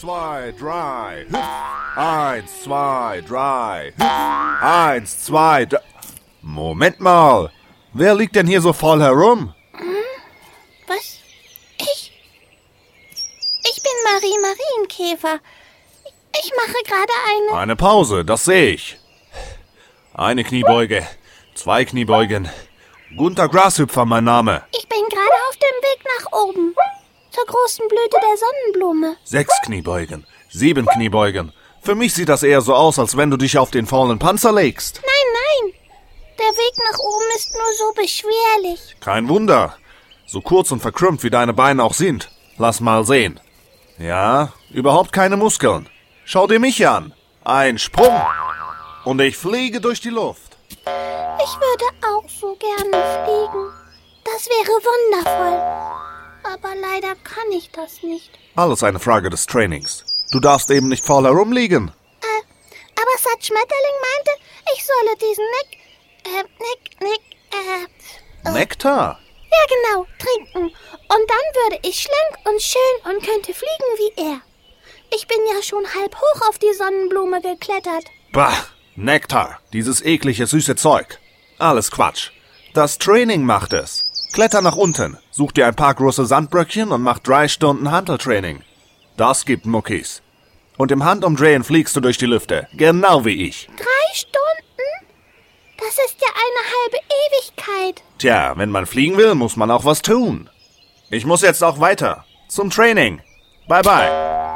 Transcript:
2, 3. Hüpf. 1, 2, 3. Hüpf. 1, 2, 3. Moment mal. Wer liegt denn hier so faul herum? Was? Ich bin Marie Marienkäfer. Ich mache gerade Eine Pause, das sehe ich. Eine Kniebeuge, 2 Kniebeugen. Gunter Grashüpfer, mein Name. Ich bin gerade auf dem Weg nach oben. Zur großen Blüte der Sonnenblume. 6 Kniebeugen, 7 Kniebeugen. Für mich sieht das eher so aus, als wenn du dich auf den faulen Panzer legst. Nein. Der Weg nach oben ist nur so beschwerlich. Kein Wunder. So kurz und verkrümmt wie deine Beine auch sind. Lass mal sehen. Ja, überhaupt keine Muskeln. Schau dir mich an. Ein Sprung. Und ich fliege durch die Luft. Ich würde auch so gerne fliegen. Das wäre wundervoll. Aber leider kann ich das nicht. Alles eine Frage des Trainings. Du darfst eben nicht faul herumliegen. Aber Sat Schmetterling meinte, ich solle diesen Nektar? Ja, genau, trinken. Und dann würde ich schlank und schön und könnte fliegen wie er. Ich bin ja schon halb hoch auf die Sonnenblume geklettert. Bah, Nektar, dieses eklige süße Zeug. Alles Quatsch. Das Training macht es. Kletter nach unten, such dir ein paar große Sandbröckchen und mach 3 Stunden Hanteltraining. Das gibt Muckis. Und im Handumdrehen fliegst du durch die Lüfte, genau wie ich. 3 Stunden? Das ist ja eine halbe Ewigkeit. Tja, wenn man fliegen will, muss man auch was tun. Ich muss jetzt auch weiter. Zum Training. Bye bye.